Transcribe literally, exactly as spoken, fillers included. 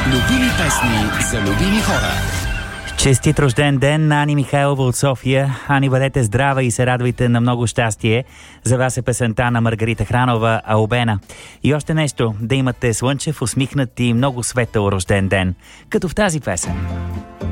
Любими песни за любими хора. Честит рожден ден на Ани Михайлова от София. Ани, бъдете здрава и се радвайте на много щастие. За вас е песента на Маргарита Хранова «Албена». И още нещо, да имате слънчев, усмихнат и много светъл рожден ден, като в тази песен.